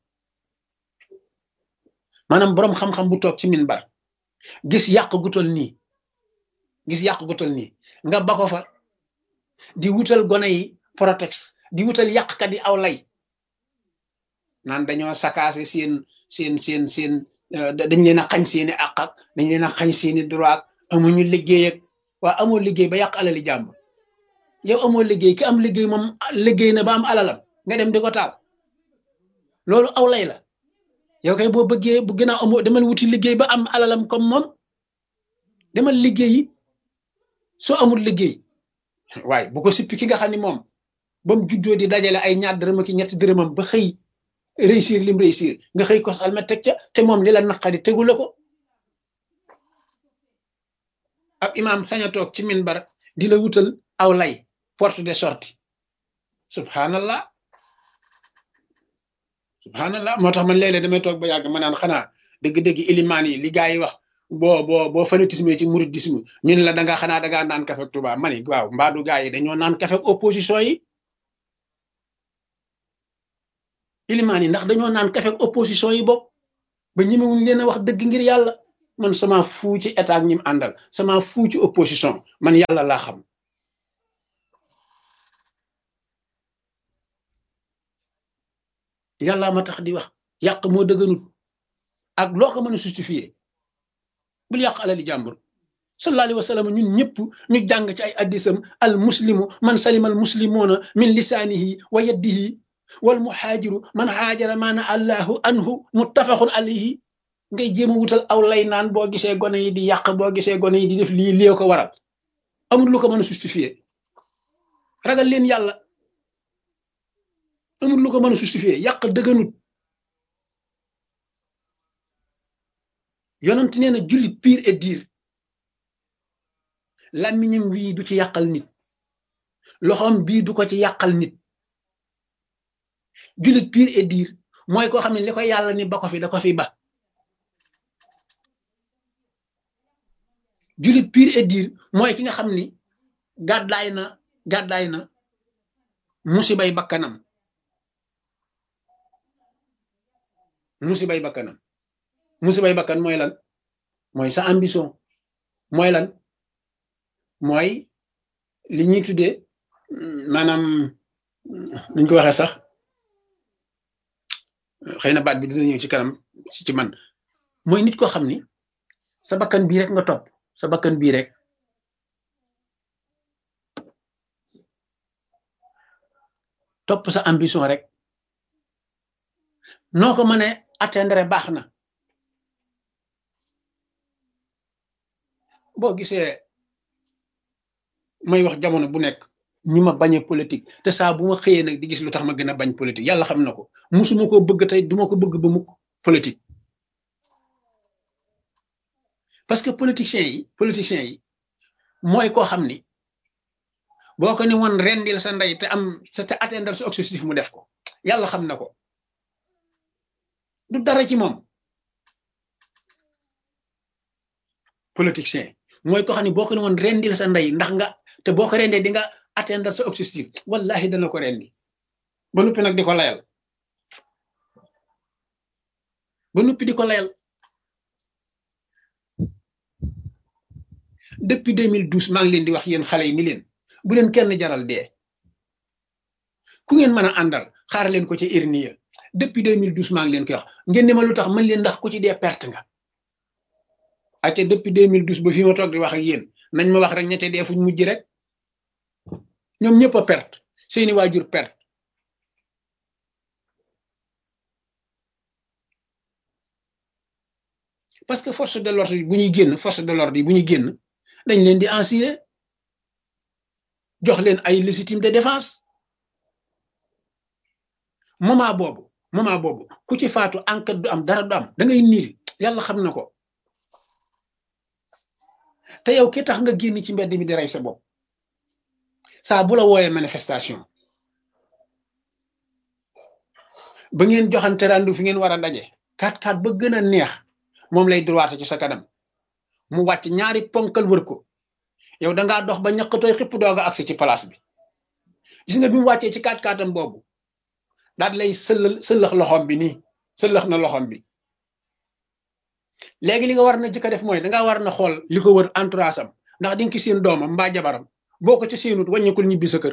Speaker 1: maanaam boroom xam-xam bu toog ci minbar gis yàq gu tol nii nga ba ko fa di wutal gone yi protex di wutal yàqkat yi aw lay naan dañoo sakaase seen dañ leen a xañ seeni àq ak dañ leen a xañ seeni droit amuñu liggéey ak waa amoo liggéey ba yàq alali jàmbur yow amoo liggéey ki am liggéey moom liggéey na ba am alalam nga dem di ko taal loolu aw lay la yow kay boo bëggee bu gën a amoo demal wuti liggéey ba am alalam comme moom demal liggéeyi soo amul liggéey waaye bu ko sippi ki nga xam ne moom ba mu juddoo di dajale ay ñaar dërëm ak ñetti dërëmam ba xëy réussir lim réussir nga xëy ko alma teg ca te moom li la naqari tegu la ko ab imaam sañ a toog ci minbar di la wutal aw lay porte de sortie subhanallah moo tax man léeg-léeg damay toog ba yàgg ma naan xanaa dëgg-dëgg ilimaan yi li gaa yi wax boo fanatisme ci mouridisme ñun la xanaa da ngaa naan kafe ak Touba ma ni waaw mbaadu gaa yi dañoo naan kafe ak opposition yi ilimaan yi ndax dañoo naan kafe ak opposition yi bokk ba ñemewuñ leen a wax dëgg ngir yàlla man sama fuu ci état ak ñim àndal sama fuu ci opposition man yàlla laa xam yàlla ma tax di wax yàq moo dëgganut ak loo ko mën a justifier bul yàq alali jàmbur sallallahu alayhi wa sallam ñun ñëpp ñu jàng ci ay addisam al muslimu man salima al muslimuna min lisaanihi wa yadihi wal muhaajiru man haajara maana allahu anhu muttafaqun alayhi ngay jéem a wutal aw lay naan boo gisee gone yi di yàq boo gisee gone yi di def lii ko waral amul lu ko mën a justifier ragal leen yàlla amul lu ko mën a justifier yàq dëgganut yonent nee na jullit pire et dire làmmiñam wii du ci yàqal nit loxoom bii du ko ci yàqal nit jullit pire et dire mooy koo xam ne li ko yàlla ni ba ko fi da ko fi ba jullit pire et dire mooy ki nga xam ni gàddaay na musibay bakkanam musibay bakkan mooy lan mooy sa ambition mooy lan mooy li ñuy tuddee maanaam nuñ ko waxee sax xëy na baat bi dina ñëw ci kanam ci man mooy nit koo xam ni sa bakkan bii rek nga topp sa bakkan bii rek topp sa ambition rek noo ko mënee atteindre baax na boo gisee may wax jamono bu nekk ñi ma bañe politique te saa bu ma xëyee nag di gis lu tax ma gën a bañ politique yàlla xam na ko musuma koo bëgg tey duma ko bëgg ba mukk politique parce que politiciens yi mooy koo xam ni boo ko ni woon rendil sa ndey te am te atteindre sa objectif mu def ko yàlla xam na ko du dara ci moom politicien mooy ko xam ne boo ko ne woon rendil sa ndey ndax nga te boo ko rendee di nga atteindre sa objectif wallahi dana ko rendi ba noppi nag di ko layal depuis 2012 maa ngi leen di wax yéen xale yi ni leen bu leen kenn jaral dee ku ngeen mën a àndal xaar leen ko ci irniya depuis 2012 maa ngi leen koy wax ngeen ne ma lu tax mën leen ndax ku ci dee perte nga ate depuis 2012 ba fi ma toog di wax ak yéen nañ ma wax rek ñette dee fuñ mujj rek ñoom ñëpp a perte seeni waajur perte parce que force de l'ordre yi bu ñuy génn dañ leen di assurer jox leen ay légitime de défense moment boobu ku ci faatu enquête du am dara du am da ngay niil yàlla xam na ko te yow ki tax nga génn ci mbedd mi di rey sa bopp saa bu la wooyee manifestation ba ngeen joxante randu fi ngeen war a daje 4-4 ba gën a neex moom lay droite ci sa kanam mu wàcc ñaari ponkal wër ko yow dangaa dox ba ñaqatooy xipp dooga agsi ci place bi gis nga bi mu wàccee ci 4-4 am boobu daal lay sëllax loxom bi nii sëllax na loxom bi léegi li nga war na jëkk a def mooy dangaa war na xool li ko wër entourage am ndax di nga ki seen doomam mbaa jabaram boo ko ci seenut wàññeekul ñibbi sa kër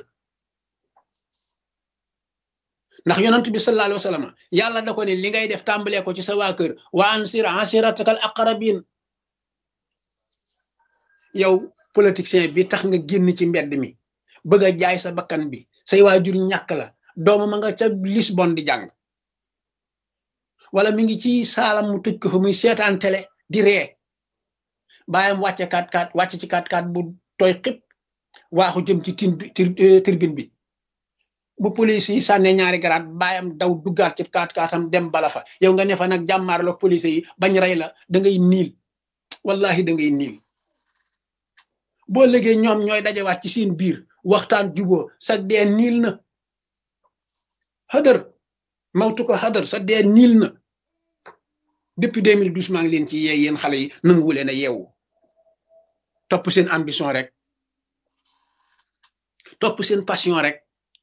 Speaker 1: ndax yonent bi sallallahu alayhi wa sallam yàlla da ko ne li ngay def tàmbalee ko ci sa waa kër wa ansir asiratakal aqrabin yow politicien bi tax nga génn ci mbedd mi bëgg a jaay sa bakkan bi say waajur ñàkk la doomam a nga ca Lisbonne di jàng wala mi ngi ci saalam mu tëj ko fa muy seetaan télé di ree bàyyam wàcce 4-4 wàcc ci 4-4 bu tooy xib waaxu jëm ci tribune bi bu police yi sànnee ñaari garaat bàyyam daw duggaat ci 4-4 am dem bala fa yow nga ne fa nag jàmmaarloog police yi bañ rey la da ngay niil wallahi da ngay niil boo léegi ñoom ñooy dajewaat ci seen biir waxtaan juboo sa dee niil na xadar mawtu ko xadar sa dee niil na depuis 2012 maa ngi leen ci yee yéen xale yi nanguwu leen a yeewu topp seen ambition rek topp seen passion rek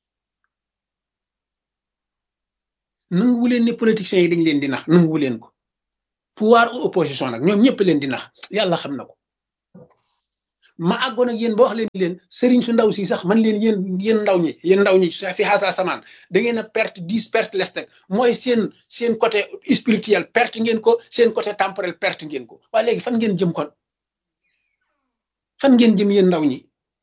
Speaker 1: nanguwu leen ne politiciens yi dañ leen di nax nanguwu leen ko pouvoir ou opposition nag ñoom ñëpp leen di nax yàlla xam na ko ma àggoon ak yéen ba wax leen sëriñ su ndaw si sax man leen yéen ndaw ñi fi xaasa samaan da ngeen a perte 10 perte lestek mooy seen côté spirituel perte ngeen ko seen côté temporel perte ngeen ko waaye léegi fan ngeen jëm kon fan ngeen jëm yéen ndaw ñi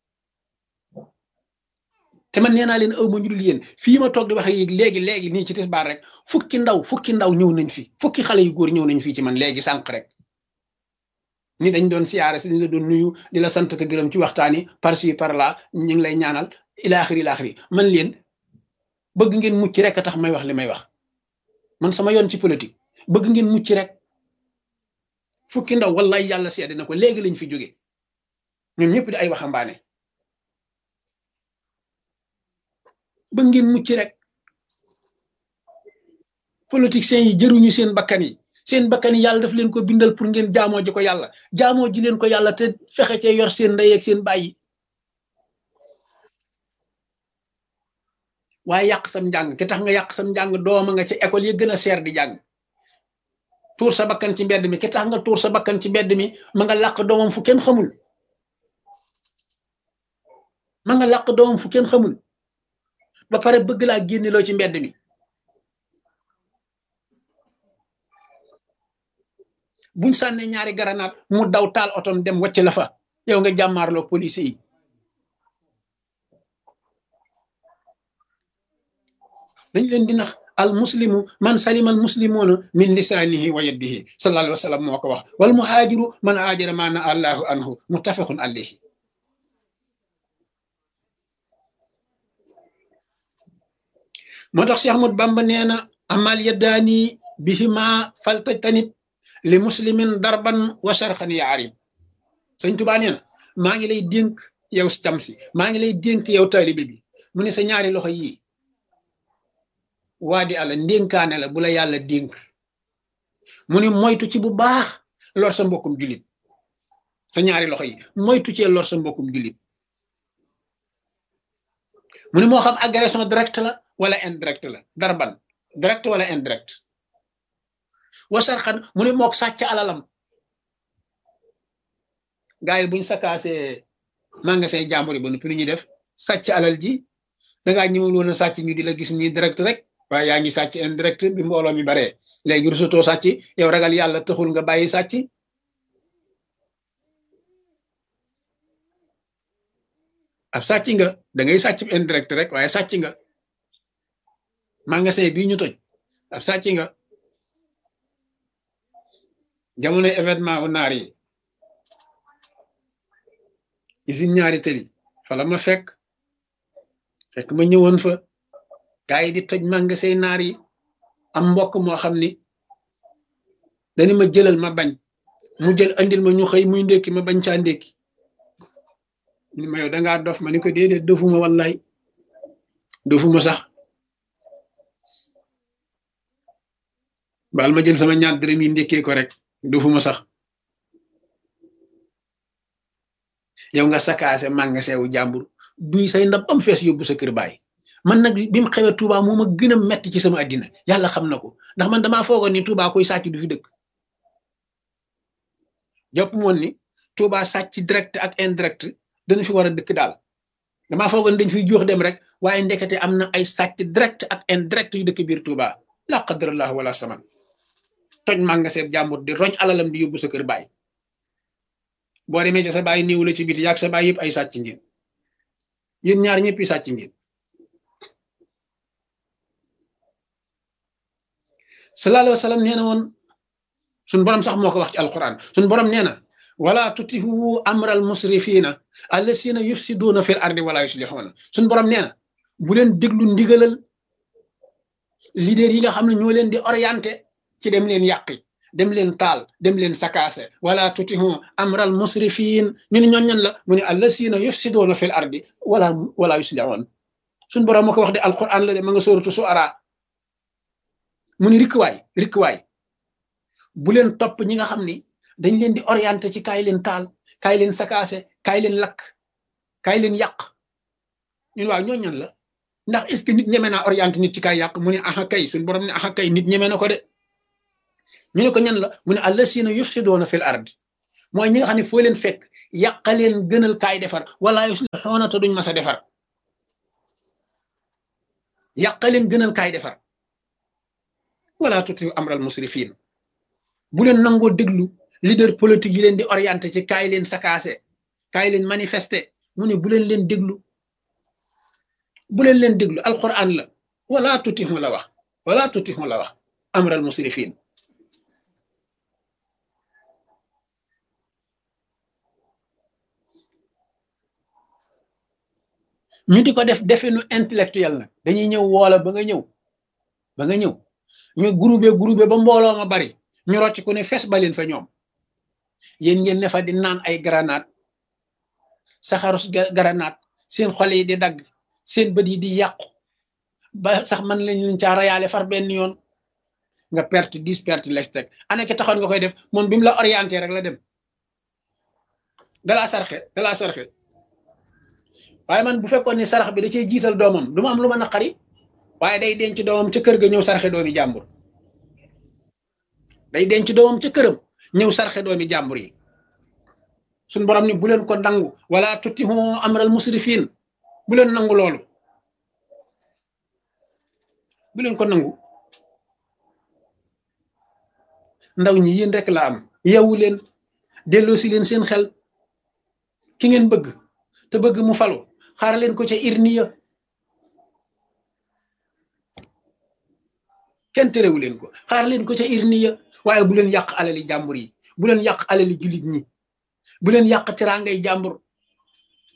Speaker 1: te man nee naa leen aw ma ñu dul yéen fii ma toog di wax ak léegi nii ci tisbaar rek fukki ndaw ñëw nañ fi fukki xale yu góor ñëw nañ fii ci man léegi sànq rek ni dañ doon siyaare si dañ la doon nuyu di la sant ko gërëm ci waxtaan yi par ci par là ñu ngi lay ñaanal ilaaxiri man leen bëgg ngeen mucc rek a tax may wax li may wax man sama yoon ci politique bëgg ngeen mucc rek fukki ndaw wallaay yàlla seede na ko léegi lañ fi jóge ñoom ñëpp di ay waxambaane bëgg ngeen mucc rek politiciens yi jëruñu seen bakkan yi yàlla daf leen ko bindal pour ngeen jaamoo ji ko yàlla jaamoo ji leen ko yàlla te fexe cee yor seen ndey ak seen bàyyi waaye yàq sam njàng ki tax nga yàq sam njàng dooma nga ci école yi gën a seer di jàng tuur sa bakkan ci mbedd mi ki tax nga tuur sa bakkan ci mbedd mi ma nga làq doomam fu kenn xamul ba pare bëgg laa génneloo ci mbedd mi buñ sànnee ñaari garanaat mu daw taal otom dem wacc la fa yow nga jàmmaarloo police yi dañ leen di nax al muslimu man salima al muslimuna min lisaanihi wa yadihi sallallahu alayhi wa sallam moo ko wax wal muhaajiru man haajara ma na allahu anhu muttafaqun alayhi moo tax Cheikh Ahmad Bamba nee na amal yaddaani bihima faltajtanib li muslimin darban wa sharxan ya arib sëñ Tuubaa nee na maa ngi lay dénk yow cam si maa ngi lay dénk yow taalibe bi mu ne sa ñaari loxo yii waa di àlla ndénkaane la bu la yàlla dénk mu ne moytu ci bu baax lor sa mbokkum julit sa ñaari loxo yi moytu cee lor sa mbokkum julit mu ne moo xam agression direct la wala indirect la darban direct wala indirect wasarxan mu ne mook sàcc alalam gars yi buñ sakaasee magasin jàmbur yi ba noppi lu ñuy def sàcc alal ji dangaa ñëwul woon a sàcc ñu di la gis nii direct rek waaye yaa ngi sàcc indirect bi mbooloo mi baree léegi rusutoo sàcc yow ragal yàlla taxul nga bàyyi sàcc ab sàcc nga da ngay sàcc indirect rek waaye sàcc nga magasin bii ñu toj ab sàcc nga jamonoy événement u naar yi usine ñaari tëli fa la ma fekk ma ñëwoon fa gaa yi di toj magasin naar yi am mbokk moo xam ni dañu ma jëlal ma bañ mu jël andil ma ñu xëy muy ndékki ma bañ caa ndékki ni ma yow dangaa dof ma ni ko déedéet dofuma wallaay dofuma sax baal ma jël sama ñaar dërëm yi ndékkee ko rek dofuma sax yow nga sakaase magasin wu jàmbur duy say ndab am fees yóbbu sa kër baay man nag bi mu xewee Touba moo ma gën a metti ci sama àddina yàlla xam na ko ndax man damaa foogoon ni Touba koy sàcc du fi dëkk jàpp moon ni Touba sàcc direct ak indirect dañu fi war a dëkk daal damaa foogoon dañ fiy jox dem rek waaye ndekete am na ay sàcc direct ak indirect yu dëkk biir Touba la qadrallah wala saman toj magasin jàmbur di roñ alalam di yóbbu sa kër baay boo demee ca sa baay néew la ci biti yaag sa baay yëpp ay sàcc ngeen yéen ñaar ñëpp yi sàcc ngeen sallallahu alayhi wa sallam nee na woon suñ borom sax moo ko wax ci alquran suñ borom nee na wala tutihu amral musrifina allasina yufsiduna fil ardi wala yuslihuna suñ borom nee na bu leen déglu ndigalal leader yi nga xam ne ñoo leen di orienté ci dem leen yàqi dem leen taal dem leen sakaase wala tutihu amral musrifin ñu ne ñoon ñan la mu ne allasina yufsiduna fil ardi wala yuslihuna suñ borom moo ko wax de alquran la de ma nga sóoratu Suara mu ni rikkuwaay bu leen topp ñi nga xam ni dañ leen di orienté ci kaay leen taal kaay leen sakaase kaay leen lakk kaay leen yàq ñun waaw ñoo ñan la ndax est ce que nit ñeme naa orienté nit ci kaay yàq mu ne aha kay suñu borom ne aha kay nit ñeme na ko de ñu ne ko ñan la mu ne allasina yufsidoona fil ard mooy ñi nga xam ne foo leen fekk yàqaleen gënal kaay defar wala yuslixuuna te duñ mas a defar yàqaleen gënal kaay defar wala tutiu amral musrifin bu leen nangoo déglu leader politique yi leen di orienté ci kaay leen sakaase kaay leen manifester mu ne bu leen déglu bu leen déglu alquran la wala tutiu la wax wala tutiu la wax amral musrifin ñu di ko def definu intellectuel nag dañuy ñëw woola ba nga ñëw ñu groupé ba mbooloo ma bari ñu rocc ku ne fes ba leen fa ñoom yéen ngeen ne fa di naan ay granate saxarus granate seen xol yi di dagg seen bët yi di yàqu ba sax man lañ leen caa rayaale far benn yoon nga perte 10 perte lestek ana ki taxoon nga koy def moom bi mu la orienté rek la dem dalaa sarxe waaye man bu fekkoon ni sarax bi da cee jiital doomam du ma am lu ma naqari waaye day denc doomam ca kër ga ñëw sarxe doomi jàmbur day denc doomam ca këram ñëw sarxe doomi jàmbur yi suñ borom ni bu leen ko nangu wala tuttihu amral musrifin bu leen nangu loolu bu leen ko nangu ndaw ñi yéen rek la am yeewu leen delloosi leen seen xel ki ngeen bëgg te bëgg mu falu xaar leen ko ca irniya kenn terewu leen ko xaar leen ko ca irniya waaye bu leen yàq alali jàmbur yi bu leen yàq alali jullit ñi bu leen yàq teraangay jàmbur